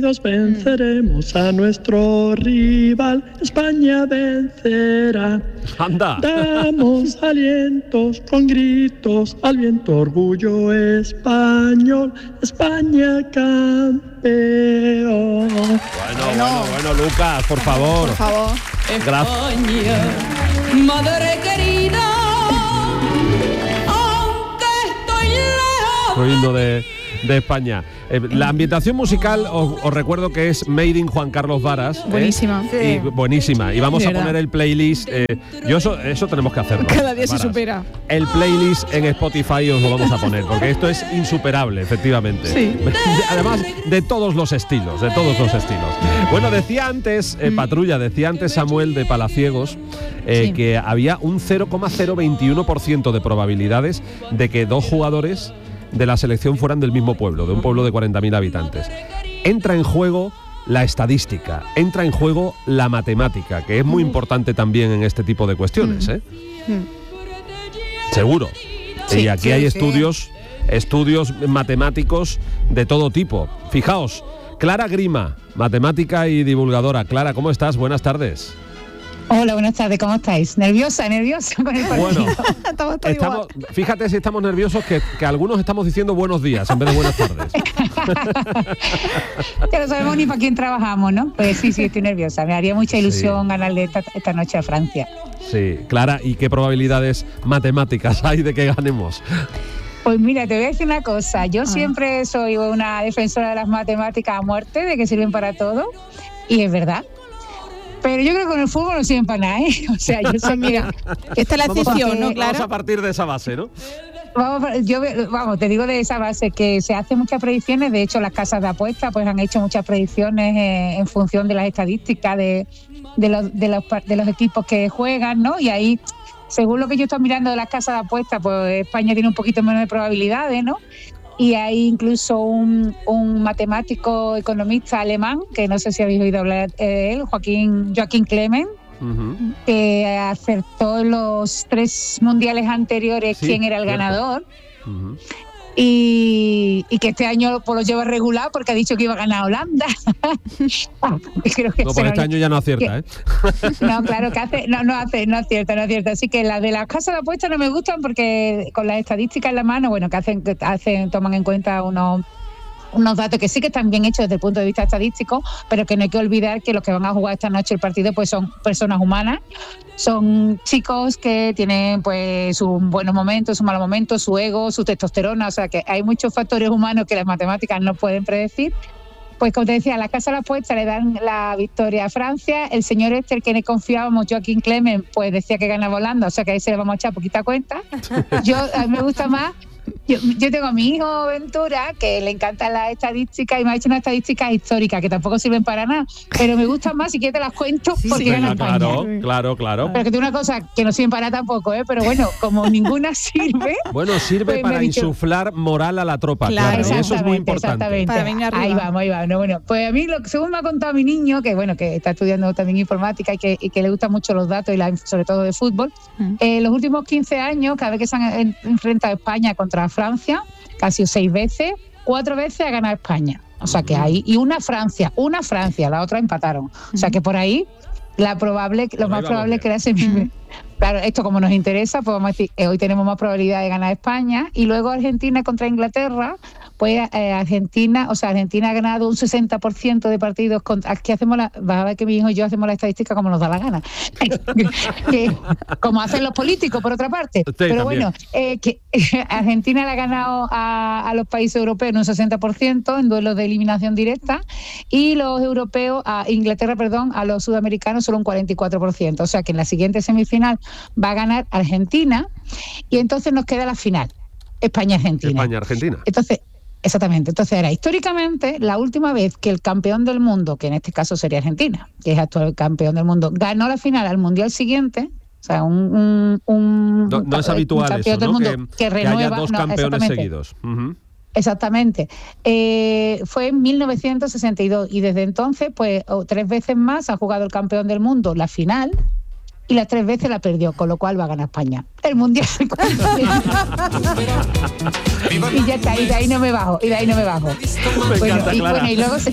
Unidos venceremos a nuestro rival, España vencerá. ¡Anda! Damos alientos con gritos al viento, orgullo español, España campeón. Bueno, Lucas, por favor. Por favor. Gracias. Madre querida, aunque estoy lejos. Nuestro himno de España. La ambientación musical, os recuerdo que es Made in Juan Carlos Varas. Buenísima. Y buenísima. Y vamos a poner el playlist. Eso tenemos que hacerlo. Cada día se Varas. supera. El playlist en Spotify os lo vamos a poner, porque esto es insuperable, efectivamente. Sí. Además, de todos los estilos. Bueno, decía antes, Patrulla, decía antes Samuel de Palaciegos, que había un 0,021% de probabilidades de que dos jugadores de la selección fueran del mismo pueblo, de un pueblo de 40.000 habitantes. Entra en juego la estadística, entra en juego la matemática, que es muy importante también en este tipo de cuestiones, ¿eh? Seguro. Y aquí hay estudios matemáticos de todo tipo. Fijaos, Clara Grima, matemática y divulgadora. Clara, ¿cómo estás? Buenas tardes. Hola, buenas tardes, ¿cómo estáis? ¿Nerviosa con el partido? Bueno, fíjate si estamos nerviosos que algunos estamos diciendo buenos días en vez de buenas tardes. Que no sabemos ni para quién trabajamos, ¿no? Pues sí, estoy nerviosa. Me haría mucha ilusión ganarle esta noche a Francia. Sí, Clara, ¿y qué probabilidades matemáticas hay de que ganemos? Pues mira, te voy a decir una cosa. Yo siempre soy una defensora de las matemáticas a muerte, de que sirven para todo, y es verdad. Pero yo creo que con el fútbol no sirven para nada, ¿eh? O sea, yo sé, mira, esta es la excepción, ¿no, Clara? Vamos a partir de esa base, ¿no? Vamos, te digo de esa base que se hacen muchas predicciones. De hecho, las casas de apuestas pues han hecho muchas predicciones en función de las estadísticas de los equipos que juegan, ¿no? Y ahí, según lo que yo estoy mirando de las casas de apuestas, pues España tiene un poquito menos de probabilidades, ¿no? Y hay incluso un matemático economista alemán, que no sé si habéis oído hablar de él, Joachim Clement, que acertó en los 3 mundiales anteriores quién era el ganador. Y que este año pues, lo lleva regular porque ha dicho que iba a ganar Holanda. Creo que este año ya no acierta, ¿eh? No, claro que no acierta. Así que las de las casas de apuestas no me gustan porque con las estadísticas en la mano, bueno, que toman en cuenta unos datos que sí que están bien hechos desde el punto de vista estadístico, pero que no hay que olvidar que los que van a jugar esta noche el partido pues son personas humanas, son chicos que tienen pues sus buenos momentos, sus malos momentos, su ego, su testosterona, o sea que hay muchos factores humanos que las matemáticas no pueden predecir. Pues como te decía, las casas de apuestas le dan la victoria a Francia. El señor el que le confiábamos, Joachim Clement, pues decía que ganaba Holanda, o sea que ahí se le vamos a echar poquita cuenta. A mí me gusta más. Yo tengo a mi hijo Ventura, que le encantan las estadísticas y me ha hecho unas estadísticas históricas que tampoco sirven para nada, pero me gustan más, si quieres te las cuento, porque gana España. Claro. Pero que tengo una cosa que no sirve para nada tampoco, pero bueno, como ninguna sirve... Bueno, sirve pues para insuflar moral a la tropa, claro, y eso es muy importante. Para ahí vamos. No, bueno, pues a mí, según me ha contado mi niño, que bueno, que está estudiando también informática y que le gustan mucho los datos y sobre todo de fútbol, los últimos 15 años, cada vez que se han enfrentado a España contra Francia, casi 6 veces, 4 veces ha ganado España. O sea que hay, y una Francia, la otra empataron. O sea que por ahí lo más probable es que era ese mismo. Claro, esto como nos interesa, pues vamos a decir, hoy tenemos más probabilidad de ganar España, y luego Argentina contra Inglaterra, pues Argentina ha ganado un 60% de partidos. Aquí vas a ver que mi hijo y yo hacemos la estadística como nos da la gana. Como hacen los políticos, por otra parte. Sí, pero también. Bueno, que Argentina le ha ganado a los países europeos en un 60% en duelos de eliminación directa, y los europeos, a los sudamericanos solo un 44%. O sea que en la siguiente semifinal va a ganar Argentina, y entonces nos queda la final, España-Argentina. Exactamente. Entonces era históricamente la última vez que el campeón del mundo, que en este caso sería Argentina, que es actual campeón del mundo, ganó la final al mundial siguiente. O sea, no es habitual eso, ¿no? Que renueva, haya 2 campeones seguidos. Exactamente. Fue en 1962, y desde entonces, pues 3 veces más ha jugado el campeón del mundo la final, y las 3 veces la perdió, con lo cual va a ganar España el Mundial. Y ya está, y de ahí no me bajo. encanta, Clara. Y luego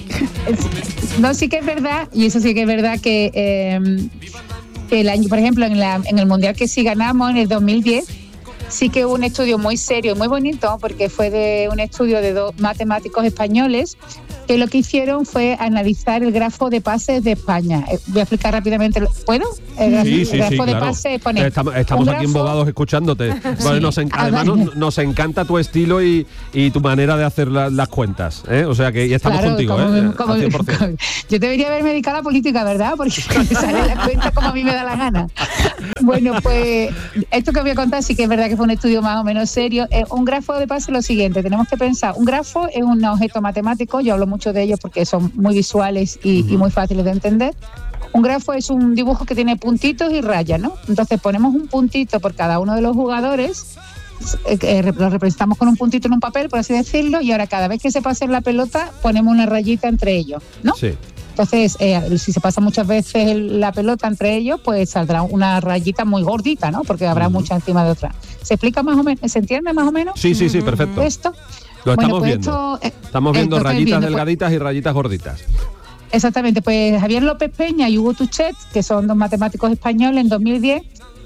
no, sí que es verdad, y eso sí que es verdad que el año, por ejemplo, en el Mundial que sí ganamos en el 2010, sí que hubo un estudio muy serio y muy bonito, porque fue de un estudio de 2 matemáticos españoles que lo que hicieron fue analizar el grafo de pases de España. Voy a explicar rápidamente. ¿Puedo? El grafo de claro. pases pone... Estamos aquí embobados escuchándote. Bueno, además nos encanta tu estilo y tu manera de hacer las cuentas, ¿eh? O sea que y estamos contigo, al 100%. Yo debería haberme dedicado a la política, ¿verdad? Porque me sale la cuenta como a mí me da la gana. Bueno, pues esto que voy a contar sí que es verdad que fue un estudio más o menos serio. Un grafo de pases es lo siguiente. Tenemos que pensar, un grafo es un objeto matemático, yo hablo mucho de ellos porque son muy visuales y muy fáciles de entender. Un grafo es un dibujo que tiene puntitos y rayas, ¿no? Entonces ponemos un puntito por cada uno de los jugadores, lo representamos con un puntito en un papel, por así decirlo, y ahora cada vez que se pase la pelota ponemos una rayita entre ellos, ¿no? Sí. Entonces, si se pasa muchas veces la pelota entre ellos, pues saldrá una rayita muy gordita, ¿no? Porque habrá mucha encima de otra. ¿Se explica más o menos? ¿Se entiende más o menos? Sí, perfecto. Esto. Lo estamos viendo. Estamos viendo rayitas delgaditas y rayitas gorditas. Exactamente, pues Javier López Peña y Hugo Tuchet, que son 2 matemáticos españoles, en 2010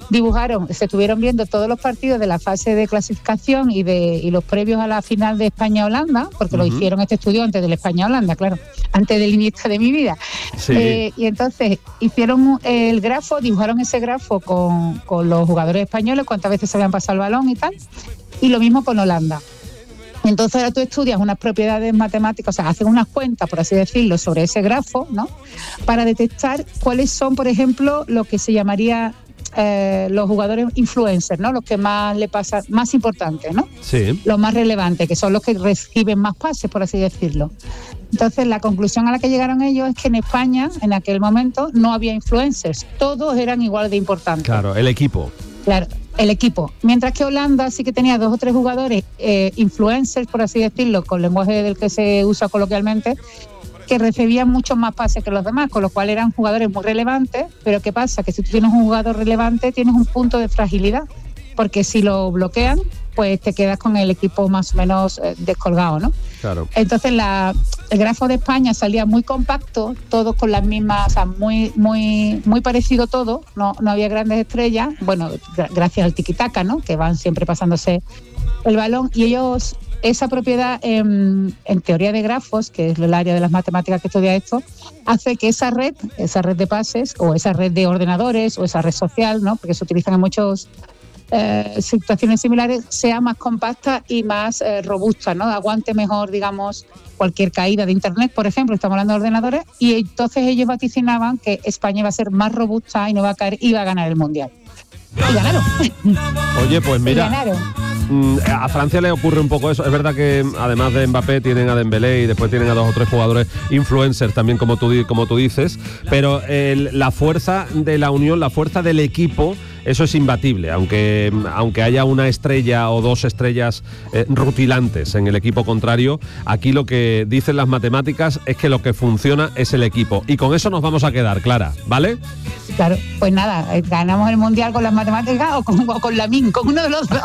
se estuvieron viendo todos los partidos de la fase de clasificación y los previos a la final de España-Holanda, porque lo hicieron este estudio antes del España-Holanda, claro, antes del inicio de mi vida. Sí. Y entonces hicieron el grafo, dibujaron ese grafo con los jugadores españoles, cuántas veces se habían pasado el balón y tal, y lo mismo con Holanda. Entonces ahora tú estudias unas propiedades matemáticas, o sea, hacen unas cuentas, por así decirlo, sobre ese grafo, ¿no? Para detectar cuáles son, por ejemplo, lo que se llamaría los jugadores influencers, ¿no? Los que más le pasan, más importantes, ¿no? Sí. Los más relevantes, que son los que reciben más pases, por así decirlo. Entonces la conclusión a la que llegaron ellos es que en España, en aquel momento, no había influencers, todos eran igual de importantes. Claro, el equipo. Claro, el equipo. Mientras que Holanda sí que tenía 2 o 3 jugadores influencers, por así decirlo, con lenguaje del que se usa coloquialmente, que recibían muchos más pases que los demás, con lo cual eran jugadores muy relevantes. Pero ¿qué pasa? Que si tú tienes un jugador relevante, tienes un punto de fragilidad, porque si lo bloquean, pues te quedas con el equipo más o menos descolgado, ¿no? Claro. Entonces el grafo de España salía muy compacto, todos con las mismas, o sea, muy parecido todo, no había grandes estrellas, bueno, gracias al tiquitaca, ¿no? Que van siempre pasándose el balón, y ellos, esa propiedad en teoría de grafos, que es el área de las matemáticas que estudia esto, hace que esa red de pases, o esa red de ordenadores, o esa red social, ¿no? Porque se utilizan en muchos situaciones similares, sea más compacta y más robusta, ¿no? Aguante mejor, digamos, cualquier caída de internet, por ejemplo, estamos hablando de ordenadores, y entonces ellos vaticinaban que España iba a ser más robusta y no va a caer, iba a ganar el Mundial. Y ganaron. Oye, pues mira, a Francia le ocurre un poco eso. Es verdad que además de Mbappé tienen a Dembélé y después tienen a 2 o 3 jugadores influencers también, como tú dices, pero la fuerza de la unión, la fuerza del equipo, eso es imbatible, aunque haya una estrella o 2 estrellas rutilantes en el equipo contrario. Aquí lo que dicen las matemáticas es que lo que funciona es el equipo, y con eso nos vamos a quedar, Clara, ¿vale? Claro, pues nada, ganamos el Mundial con las matemáticas o con la MIN, con uno de los dos.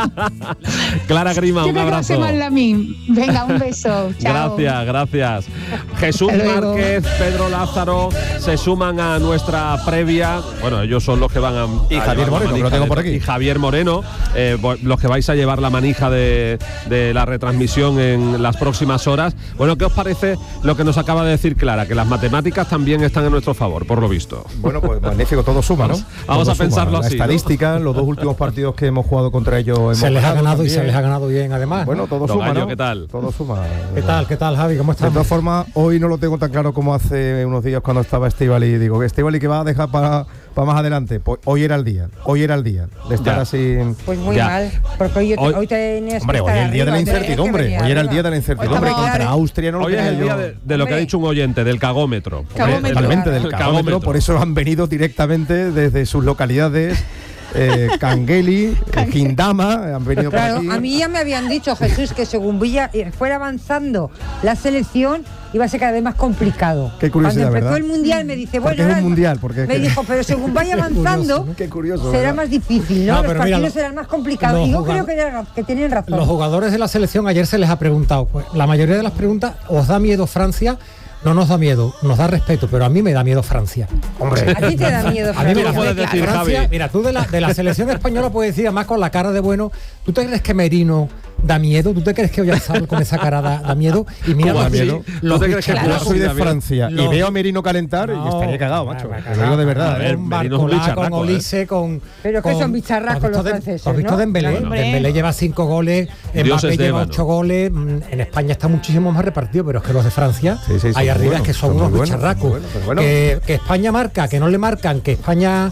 Clara Grima, un abrazo. La MIN. Venga, un beso. Chao. Gracias. Jesús Márquez, Pedro Lázaro se suman a nuestra previa. Bueno, ellos son los que van a... Y Javier Moreno, que lo tengo por aquí. Y Javier Moreno, los que vais a llevar la manija de la retransmisión en las próximas horas. Bueno, ¿qué os parece lo que nos acaba de decir Clara? Que las matemáticas también están en nuestro favor, por lo visto. Bueno, pues magnífico, todo suma, ¿no? Vamos a pensarlo así. La estadística, ¿no? Los 2 últimos partidos que hemos jugado contra ellos se les ha ganado también. Y se les ha ganado bien, además. Bueno, todo suma, Gallo, ¿no? ¿qué tal? Todo suma. ¿Qué tal, Javi? ¿Cómo estás? De todas formas, hoy no lo tengo tan claro como hace unos días cuando estaba Estíbaliz. Digo, que Estíbaliz que va a dejar para más adelante. Pues hoy era el día de estar así. Pues muy mal, porque hoy tenías hombre, hoy es el día de la incertidumbre. Hoy era el día de la incertidumbre. Contra Austria no lo tenía yo. Hoy es el día de lo que ha dicho un oyente, del cagómetro. Totalmente, del cagómetro. Por eso han venido directamente desde sus localidades Kangeli, Gindama, han venido por aquí. A mí ya me habían dicho, Jesús, que según fuera avanzando la selección, iba a ser cada vez más complicado. Qué curiosidad, Cuando empezó ¿verdad? el Mundial me dice, Porque bueno, es un mundial, porque me dijo, pero según vaya avanzando, Qué curioso, será ¿verdad? más difícil, ¿no? No, Los pero partidos mira, serán más complicados. Y yo creo que tienen razón. Los jugadores de la selección ayer se les ha preguntado, pues la mayoría de las preguntas, ¿os da miedo Francia? No nos da miedo, nos da respeto, pero a mí me da miedo Francia. Hombre, A ti te da miedo, A mí me Francia. la puedes decir, Francia, Javi. mira, tú de la selección española puedes decir, además con la cara de bueno, ¿tú te crees que Merino da miedo? ¿Tú te crees que Oyarzabal con esa cara da miedo? Y mira, ¿Cómo los- así? los ¿Tú te crees que bicharracos- yo soy de David. Francia y Los- veo a Merino calentar y No, estaría cagado, macho. me Te lo digo de verdad. A ver, Con Merino es un Barcolá, bicharraco, con Olise, con... Pero que son bicharracos ¿Has visto los de- franceses, ¿Has visto no? Dembélé? Claro. Dembélé lleva 5 goles, Dios Mbappé es lleva ébano. 8 goles, en España está muchísimo más repartido, pero es que los de Francia, Sí, sí, son ahí muy arriba buenos, es que son son muy unos buenos, bicharracos. son muy buenos, pero bueno. Que España marca, que no le marcan, que España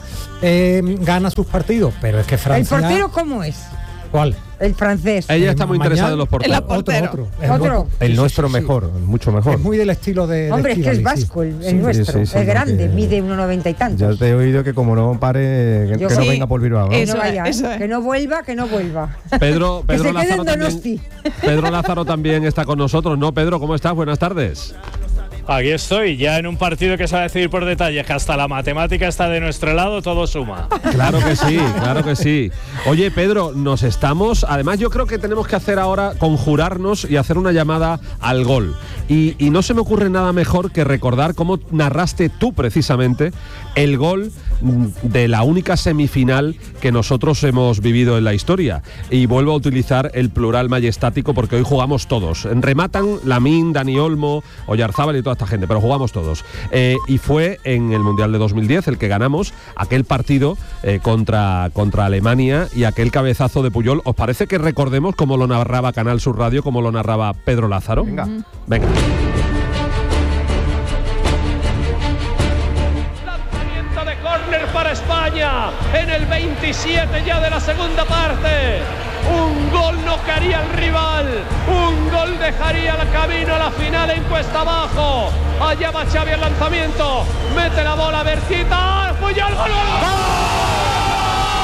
gana sus partidos, pero es que ¿El Francia... portero cómo es? ¿Cuál? El francés. Ella está muy Mañana- interesada en los porteros. Otro. Es Otro. El nuestro mejor, mucho mejor. Es muy del estilo de Hombre, es que es Estíbaliz, sí. vasco el Sí, nuestro. sí, sí, es grande, porque- mide 1,90 y Ya tantos. te he oído que como no pare, que Yo no sí. venga por Bilbao, ¿no? Que Eso no es, vaya, eso es. que no vuelva. Pedro Que se quede en Lázaro también, Donosti. Pedro Lázaro también está con nosotros, ¿no? Pedro, ¿cómo estás? Buenas tardes. Aquí estoy, ya en un partido que se va a decidir por detalles, que hasta la matemática está de nuestro lado, todo suma. Claro que sí, claro que sí. Oye, Pedro, nos estamos... Además, yo creo que tenemos que hacer ahora, conjurarnos y hacer una llamada al gol. Y no se me ocurre nada mejor que recordar cómo narraste tú, precisamente, el gol de la única semifinal que nosotros hemos vivido en la historia. Y vuelvo a utilizar el plural majestático porque hoy jugamos todos. Rematan Lamín, Dani Olmo, Oyarzabal y toda esta gente, pero jugamos todos. Y fue en el Mundial de 2010 el que ganamos aquel partido contra Alemania y aquel cabezazo de Puyol. ¿Os parece que recordemos cómo lo narraba Canal Sur Radio, cómo lo narraba Pedro Lázaro? Venga. Venga. Lanzamiento de córner para España en el 27 ya de la segunda parte. Un gol noquearía al rival, un gol dejaría el camino a la final en cuesta abajo. Allá va Xavi el lanzamiento, mete la bola Berquita, Puyol, gol, gol, gol.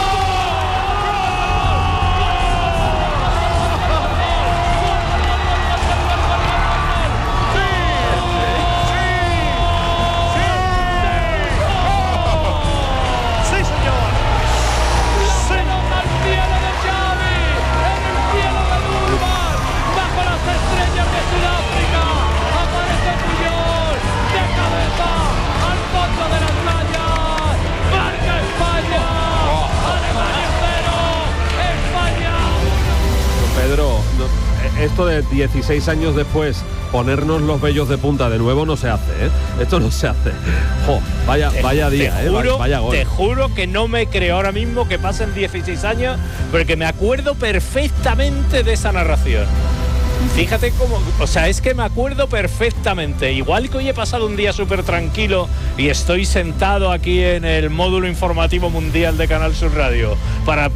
Pedro, esto de 16 años después, ponernos los vellos de punta de nuevo no se hace, ¿eh? Esto no se hace. Jo, vaya día, vaya gol. Te juro que no me creo ahora mismo que pasen 16 años, porque me acuerdo perfectamente de esa narración. Fíjate cómo, o sea, es que me acuerdo perfectamente. Igual que hoy he pasado un día súper tranquilo y estoy sentado aquí en el módulo informativo mundial de Canal Sur Radio para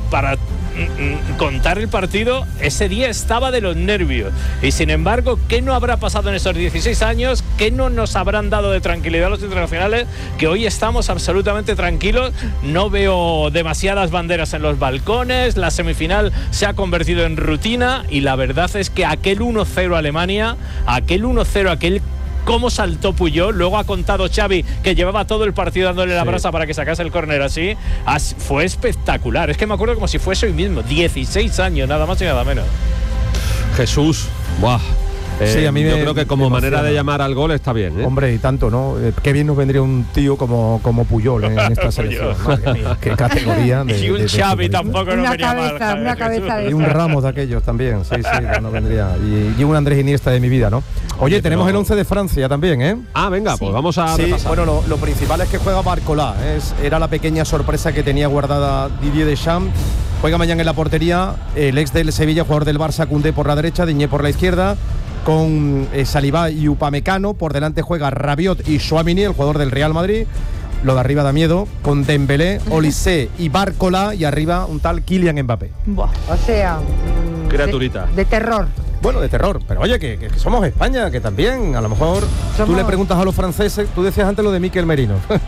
contar el partido, ese día estaba de los nervios. Y sin embargo, ¿qué no habrá pasado en esos 16 años? ¿Qué no nos habrán dado de tranquilidad los internacionales? Que hoy estamos absolutamente tranquilos. No veo demasiadas banderas en los balcones. La semifinal se ha convertido en rutina. Y la verdad es que aquel 1-0 Alemania, aquel cómo saltó Puyol, luego ha contado Xavi que llevaba todo el partido dándole la brasa para que sacase el córner así, fue espectacular. Es que me acuerdo como si fuese hoy mismo, 16 años, nada más y nada menos. Jesús, ¡buah! Sí, a mí yo me- creo que como me manera emociona. de llamar al gol está bien, ¿eh? Hombre, y tanto, ¿no? Qué bien nos vendría un tío como Puyol en esta selección. Madre mía, qué categoría de, Y un de Xavi futbolista. tampoco no Una venía mal. cabeza, una cabeza de Y un esa. Ramos de aquellos también, sí, no vendría. Y un Andrés Iniesta de mi vida, ¿no? Oye, tenemos el 11 de Francia también, ¿eh? Ah, venga, pues vamos a Sí, repasar. bueno, lo principal es que juega Barcolá. Era la pequeña sorpresa que tenía guardada Didier Deschamps. Juega mañana en la portería el ex del Sevilla, jugador del Barça, Koundé por la derecha, Diñé por la izquierda, con Saliba y Upamecano. Por delante juega Rabiot y Tchouaméni, el jugador del Real Madrid. Lo de arriba da miedo, con Dembélé, Olise y Barcolá, y arriba un tal Kylian Mbappé. Buah. O sea, Criaturita. de terror. Bueno, de terror, pero oye, que somos España, que también, a lo mejor tú Somos- le preguntas a los franceses, tú decías antes lo de Mikel Merino.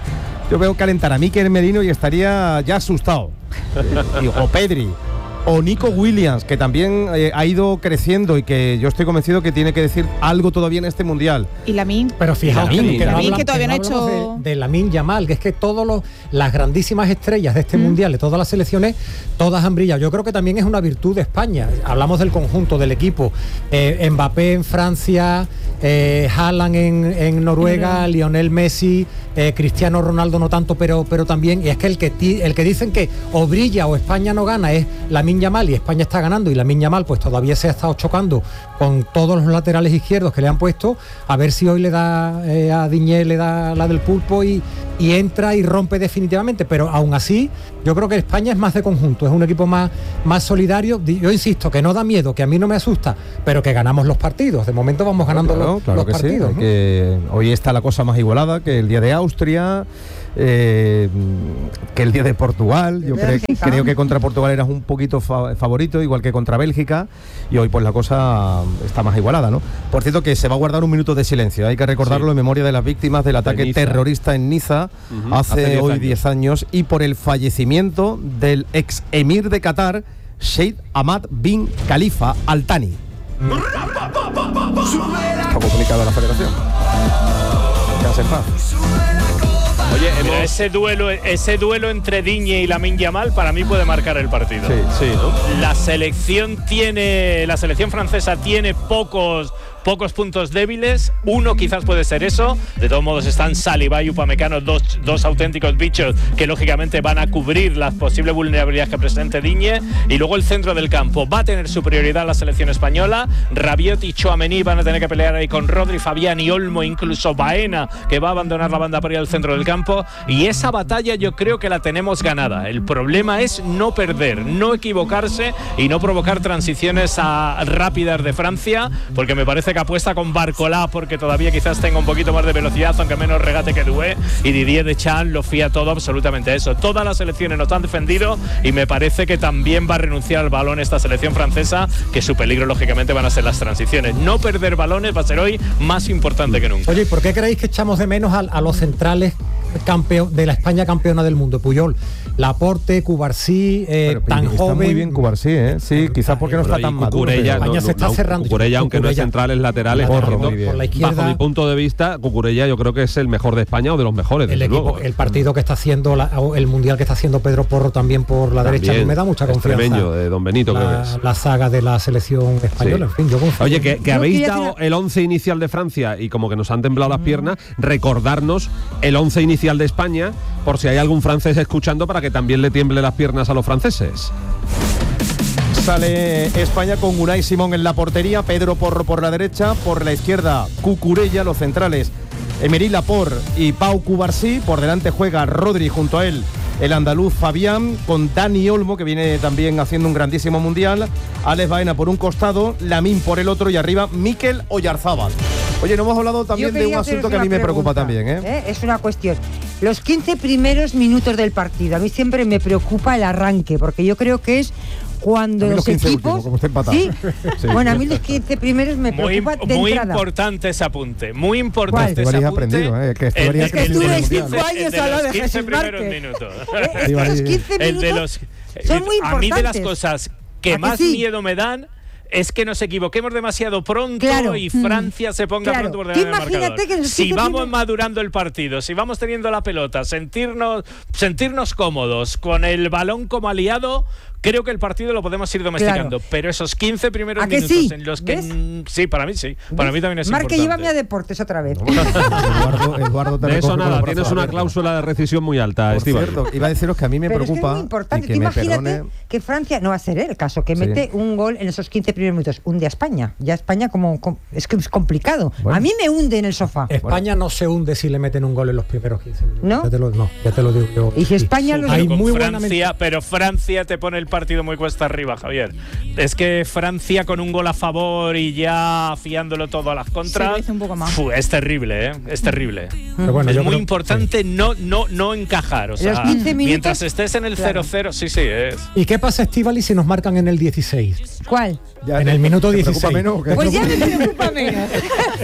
Yo veo calentar a Mikel Merino y estaría ya asustado. O Pedri. O Nico Williams, que también ha ido creciendo y que yo estoy convencido que tiene que decir algo todavía en este Mundial. Y Lamine. Pero fijaos que todavía no ha hecho... De Lamine Yamal, que es que todas las grandísimas estrellas de este Mundial, de todas las selecciones, todas han brillado. Yo creo que también es una virtud de España. Hablamos del conjunto, del equipo. Mbappé en Francia, Haaland en Noruega, Lionel Messi, Cristiano Ronaldo no tanto, pero también, y es que el que dicen que o brilla o España no gana es Lamine Yamal, y España está ganando, y Lamine Yamal pues todavía se ha estado chocando con todos los laterales izquierdos que le han puesto, a ver si hoy le da a Diñé, le da la del pulpo y entra y rompe definitivamente. Pero aún así yo creo que España es más de conjunto, es un equipo más solidario. Yo insisto que no da miedo, que a mí no me asusta, pero que ganamos los partidos. De momento vamos ganando los partidos. Sí, que hoy está la cosa más igualada que el día de Austria, que el día de Portugal. Yo creo que contra Portugal eras un poquito favorito, igual que contra Bélgica, y hoy pues la cosa está más igualada, ¿no? Por cierto, que se va a guardar un minuto de silencio, hay que recordarlo, en memoria de las víctimas del ataque terrorista en Niza hace hoy 10 años, y por el fallecimiento del ex emir de Qatar, Sheikh Hamad bin Khalifa Al Thani. Está comunicado la federación. Quédase en paz. Oye, mira, ese duelo entre Diñé y Lamine Yamal para mí puede marcar el partido. Sí, ¿no? La selección francesa tiene pocos puntos débiles. Uno quizás puede ser eso. De todos modos están Saliba y Upamecano, dos auténticos bichos que lógicamente van a cubrir las posibles vulnerabilidades que presente Diñé. Y luego el centro del campo va a tener su prioridad la selección española. Rabiot y Tchouaméni van a tener que pelear ahí con Rodri, Fabián y Olmo, incluso Baena, que va a abandonar la banda para ir al centro del campo. Y esa batalla yo creo que la tenemos ganada. El problema es no perder, no equivocarse y no provocar transiciones rápidas de Francia, porque me parece que apuesta con Barcolá porque todavía quizás tenga un poquito más de velocidad, aunque menos regate que Doué, y Didier Deschamps lo fía todo absolutamente a eso. Todas las selecciones nos han defendido y me parece que también va a renunciar al balón esta selección francesa, que su peligro lógicamente van a ser las transiciones. No perder balones va a ser hoy más importante que nunca. Oye, ¿y por qué creéis que echamos de menos a los centrales de la España campeona del mundo? Puyol, Laporte, Cubarsí, tan está joven. Muy bien Cubarsí, ¿eh? Sí, quizás porque no está tan maduro. España se está cerrando. Cucurella, aunque no es central, es lateral. Por la izquierda. Bajo mi punto de vista, Cucurella yo creo que es el mejor de España o de los mejores, desde luego. El partido que está haciendo, el mundial que está haciendo Pedro Porro también por la derecha, me da mucha confianza. Extremeño, de Don Benito, creo que es. La saga de la selección española, en fin, yo confío. Oye, que habéis dado el 11 inicial de Francia y como que nos han temblado las piernas, recordarnos el 11 inicial de España, por si hay algún francés escuchando, para que también le tiemble las piernas a los franceses. Sale España con Unai Simón en la portería, Pedro Porro por la derecha, por la izquierda Cucurella, los centrales Emery Laporte y Pau Cubarsí, por delante juega Rodri, junto a él el andaluz Fabián, con Dani Olmo, que viene también haciendo un grandísimo mundial, Alex Baena por un costado, Lamine por el otro, y arriba Mikel Oyarzábal. Oye, no hemos hablado también de un asunto que a mí me preocupa también, ¿eh? Es una cuestión. Los 15 primeros minutos del partido, a mí siempre me preocupa el arranque, porque yo creo que es cuando los equipos últimos, ¿sí? Bueno, a mí los 15 primeros me preocupa de muy entrada. Importante ese apunte, muy importante ese apunte. Aprendido, que estuve 5 años al lado de Jesús Márquez. Los 15 minutos son muy importantes. A mí de las cosas que más miedo me dan es que nos equivoquemos demasiado pronto y Francia se ponga pronto por delante del marcador. Si vamos madurando el partido, si vamos teniendo la pelota, sentirnos cómodos con el balón como aliado, creo que el partido lo podemos ir domesticando, pero esos 15 primeros minutos en los que sí, para mí sí, para mí también es importante. Llévame a deportes otra vez. Eduardo de eso nada, tienes una cláusula de rescisión muy alta, Estíbal. Iba a deciros que a mí me preocupa. Es que es muy importante. Tú imagínate que Francia no va a ser el caso, que mete un gol en esos 15 primeros minutos, hunde a España. Ya España es que es complicado. Bueno. A mí me hunde en el sofá. España no se hunde si le meten un gol en los primeros 15 minutos. ¿No? Ya te lo digo yo. Y si España lo hay muy Francia, pero Francia te pone el partido muy cuesta arriba, Javier. Es que Francia con un gol a favor y ya fiándolo todo a las contras, un poco más. Es terrible, es terrible. Pero bueno, es muy importante no encajar, o sea, mientras estés en el 0-0, sí es. ¿Y qué pasa, Estíbal, si nos marcan en el 16? ¿Cuál? En el minuto 16. Pues ya me preocupa menos. Ya me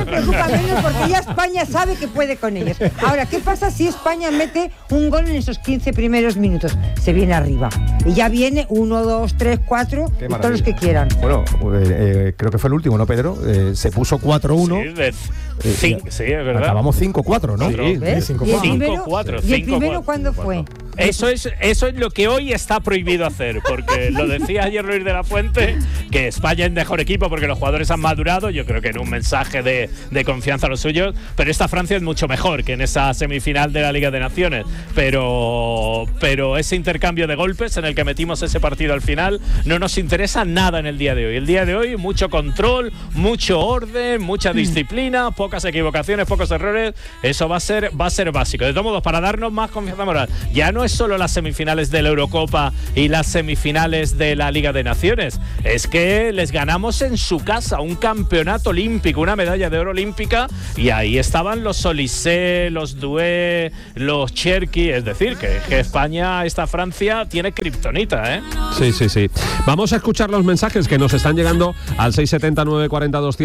preocupa menos porque ya España sabe que puede con ellos. Ahora, ¿qué pasa si España mete un gol en esos 15 primeros minutos? Se viene arriba. Y ya viene 1, 2, 3, 4, todos los que quieran. Bueno, creo que fue el último, ¿no, Pedro? Se puso 4-1. Sí, es verdad. Acabamos 5-4, ¿no? Sí, 5-4. ¿Y el primero cuándo fue? Eso es lo que hoy está prohibido hacer, porque lo decía ayer Luis de la Fuente, que España es mejor equipo porque los jugadores han madurado, yo creo que en un mensaje de confianza a los suyos, pero esta Francia es mucho mejor que en esa semifinal de la Liga de Naciones, pero ese intercambio de golpes en el que metimos ese partido al final no nos interesa nada en el día de hoy. El día de hoy mucho control, mucho orden, mucha disciplina, pocas equivocaciones, pocos errores, eso va a ser básico. De todos modos, para darnos más confianza moral, ya no es solo las semifinales de la Eurocopa y las semifinales de la Liga de Naciones, es que les ganamos en su casa un campeonato olímpico, una medalla de oro olímpica, y ahí estaban los Olysée, los Doué, los Cherki, es decir, que España, esta Francia, tiene kriptonita, ¿eh? Sí. Vamos a escuchar los mensajes que nos están llegando al 670 940 200.